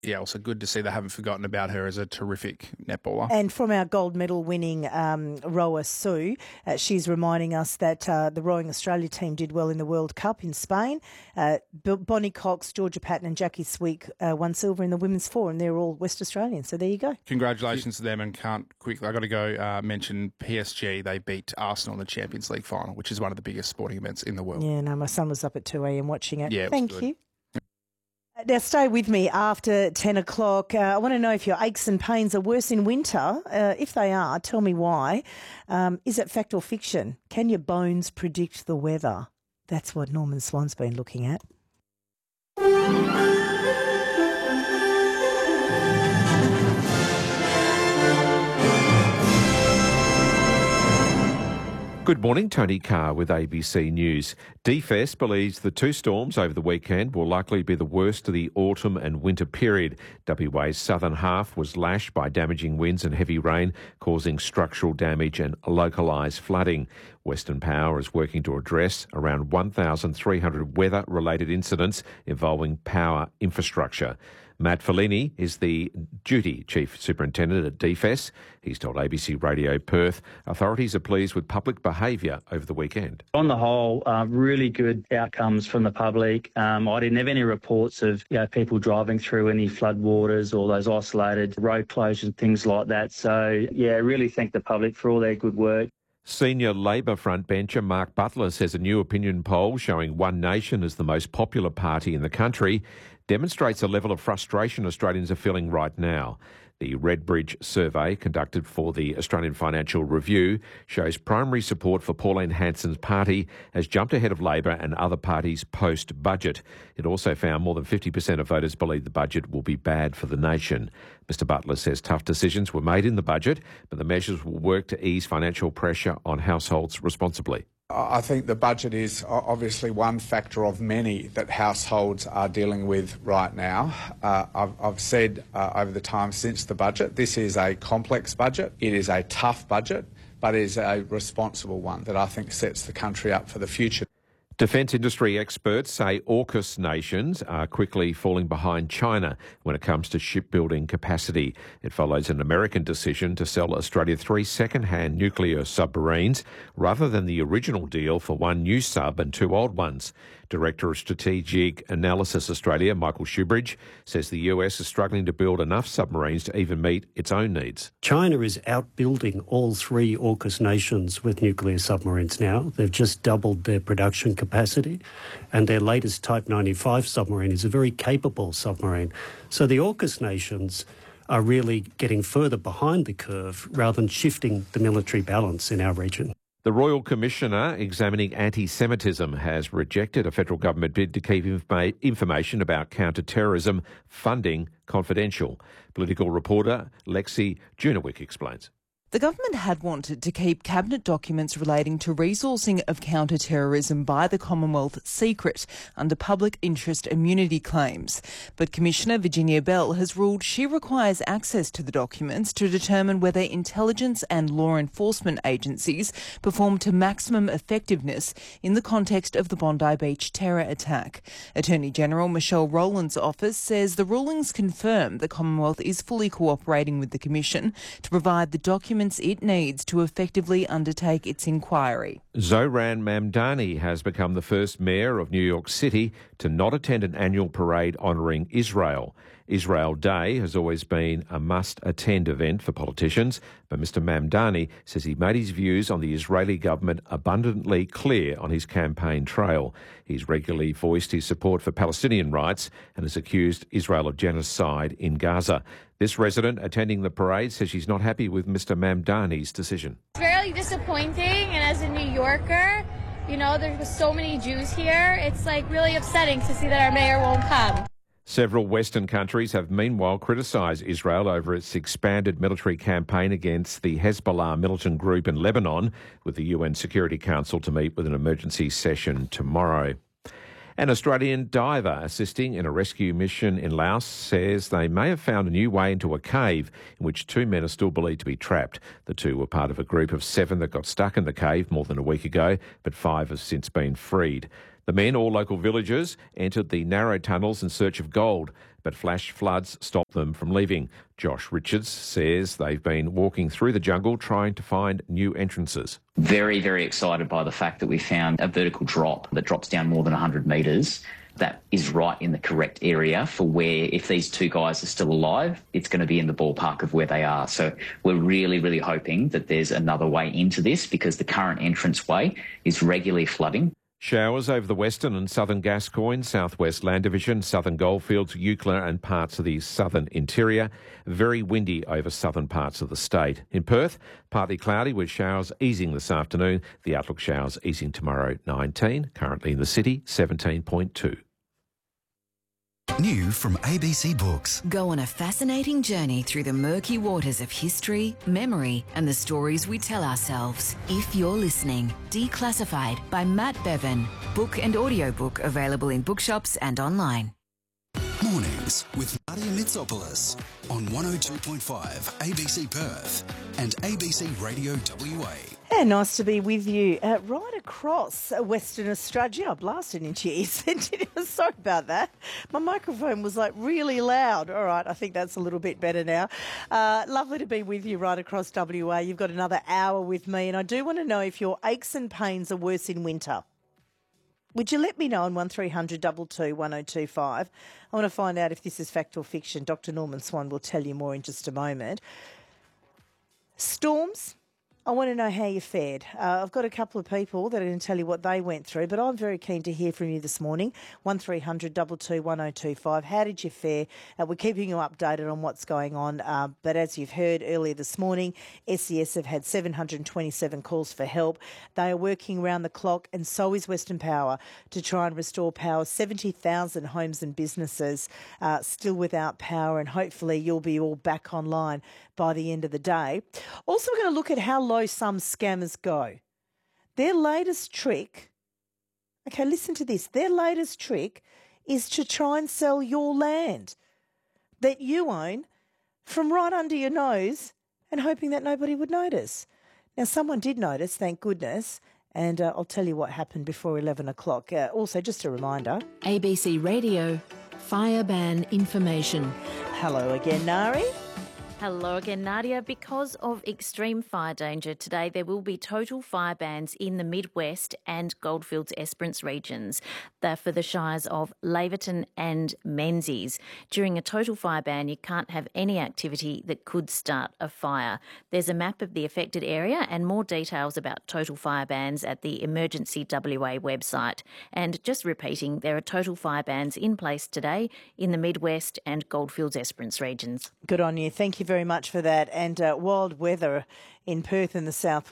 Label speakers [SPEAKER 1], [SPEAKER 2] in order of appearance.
[SPEAKER 1] Yeah, also good to see they haven't forgotten about her as a terrific netballer.
[SPEAKER 2] And from our gold medal winning rower Sue, she's reminding us that the Rowing Australia team did well in the World Cup in Spain. Bonnie Cox, Georgia Patton and Jackie Sweek won silver in the women's four, and they're all West Australians. So there you go.
[SPEAKER 1] Congratulations to them, and I've got to go mention PSG. They beat Arsenal in the Champions League final, which is one of the biggest sporting events in the world.
[SPEAKER 2] Yeah, no, my son was up at 2 a.m. watching it.
[SPEAKER 1] Yeah,
[SPEAKER 2] Thank you. Now, stay with me after 10 o'clock. I want to know if your aches and pains are worse in winter. If they are, tell me why. Is it fact or fiction? Can your bones predict the weather? That's what Norman Swan's been looking at.
[SPEAKER 3] Good morning, Tony Carr with ABC News. DFES believes the two storms over the weekend will likely be the worst of the autumn and winter period. WA's southern half was lashed by damaging winds and heavy rain, causing structural damage and localised flooding. Western Power is working to address around 1,300 weather-related incidents involving power infrastructure. Matt Fellini is the Duty Chief Superintendent at DFES. He's told ABC Radio Perth authorities are pleased with public behaviour over the weekend.
[SPEAKER 4] On the whole, really good outcomes from the public. I didn't have any reports of people driving through any floodwaters or those isolated road closures and things like that. So, I really thank the public for all their good work.
[SPEAKER 3] Senior Labor frontbencher Mark Butler says a new opinion poll showing One Nation as the most popular party in the country demonstrates a level of frustration Australians are feeling right now. The Redbridge survey conducted for the Australian Financial Review shows primary support for Pauline Hanson's party has jumped ahead of Labor and other parties post-budget. It also found more than 50% of voters believe the budget will be bad for the nation. Mr Butler says tough decisions were made in the budget, but the measures will work to ease financial pressure on households responsibly.
[SPEAKER 5] I think the budget is obviously one factor of many that households are dealing with right now. I've said over the time since the budget, this is a complex budget. It is a tough budget, but it is a responsible one that I think sets the country up for the future.
[SPEAKER 3] Defence industry experts say AUKUS nations are quickly falling behind China when it comes to shipbuilding capacity. It follows an American decision to sell Australia 3 second-hand nuclear submarines rather than the original deal for 1 new sub and 2 old ones. Director of Strategic Analysis Australia, Michael Shoebridge, says the US is struggling to build enough submarines to even meet its own needs.
[SPEAKER 6] China is outbuilding all 3 AUKUS nations with nuclear submarines now. They've just doubled their production capacity, and their latest Type 95 submarine is a very capable submarine. So the AUKUS nations are really getting further behind the curve rather than shifting the military balance in our region.
[SPEAKER 3] The Royal Commissioner examining anti-Semitism has rejected a federal government bid to keep information about counter-terrorism funding confidential. Political reporter Lexi Junowick explains.
[SPEAKER 7] The government had wanted to keep cabinet documents relating to resourcing of counter-terrorism by the Commonwealth secret under public interest immunity claims. But Commissioner Virginia Bell has ruled she requires access to the documents to determine whether intelligence and law enforcement agencies performed to maximum effectiveness in the context of the Bondi Beach terror attack. Attorney General Michelle Rowland's office says the rulings confirm the Commonwealth is fully cooperating with the Commission to provide the documents it needs to effectively undertake its inquiry.
[SPEAKER 3] Zohran Mamdani has become the first mayor of New York City to not attend an annual parade honouring Israel. Israel Day has always been a must-attend event for politicians, but Mr Mamdani says he made his views on the Israeli government abundantly clear on his campaign trail. He's regularly voiced his support for Palestinian rights and has accused Israel of genocide in Gaza. This resident attending the parade says she's not happy with Mr Mamdani's decision.
[SPEAKER 8] It's very disappointing, and as a New Yorker, there's so many Jews here. It's really upsetting to see that our mayor won't come.
[SPEAKER 3] Several Western countries have meanwhile criticised Israel over its expanded military campaign against the Hezbollah militant group in Lebanon, with the UN Security Council to meet with an emergency session tomorrow. An Australian diver assisting in a rescue mission in Laos says they may have found a new way into a cave in which 2 men are still believed to be trapped. The 2 were part of a group of 7 that got stuck in the cave more than a week ago, but 5 have since been freed. The men, all local villagers, entered the narrow tunnels in search of gold. but flash floods stopped them from leaving. Josh Richards says they've been walking through the jungle trying to find new entrances.
[SPEAKER 9] Very, very excited by the fact that we found a vertical drop that drops down more than 100 metres. That is right in the correct area for where, if these two guys are still alive, it's going to be in the ballpark of where they are. So we're really, really hoping that there's another way into this, because the current entranceway is regularly flooding.
[SPEAKER 3] Showers over the western and southern Gascoyne, southwest Land Division, southern Goldfields, Eucla and parts of the southern interior. Very windy over southern parts of the state. In Perth, partly cloudy with showers easing this afternoon. The outlook showers easing tomorrow, 19. Currently in the city, 17.2.
[SPEAKER 10] New from ABC Books.
[SPEAKER 11] Go on a fascinating journey through the murky waters of history, memory, and the stories we tell ourselves. If You're Listening, Declassified by Matt Bevan. Book and audiobook available in bookshops and online.
[SPEAKER 10] Mornings with Nadia Mitsopoulos on 102.5 ABC Perth and ABC Radio WA.
[SPEAKER 2] And nice to be with you right across Western Australia. I blasted into your ears. Sorry about that. My microphone was like really loud. All right, I think that's a little bit better now. Lovely to be with you right across WA. You've got another hour with me, and I do want to know if your aches and pains are worse in winter. Would you let me know on 1300 22 1025? I want to find out if this is fact or fiction. Dr. Norman Swan will tell you more in just a moment. Storms. I want to know how you fared. I've got a couple of people that are going to tell you what they went through, but I'm very keen to hear from you this morning. 1300 22 1025. How did you fare? We're keeping you updated on what's going on, but as you've heard earlier this morning, SES have had 727 calls for help. They are working around the clock, and so is Western Power, to try and restore power. 70,000 homes and businesses still without power, and hopefully you'll be all back online by the end of the day. Also, we're going to look at how low some scammers go. Their latest trick, okay, listen to this. Their latest trick is to try and sell your land that you own from right under your nose and hoping that nobody would notice. Now, someone did notice, thank goodness, and I'll tell you what happened before 11 o'clock. Also, just a reminder.
[SPEAKER 12] ABC Radio, fire ban information.
[SPEAKER 2] Hello again, Nari.
[SPEAKER 13] Hello again, Nadia. Because of extreme fire danger today, there will be total fire bans in the Midwest and Goldfields Esperance regions. They're for the shires of Laverton and Menzies. During a total fire ban, you can't have any activity that could start a fire. There's a map of the affected area and more details about total fire bans at the Emergency WA website. And just repeating, there are total fire bans in place today in the Midwest and Goldfields Esperance regions.
[SPEAKER 2] Good on you. Thank you very much for that. And wild weather in Perth and the south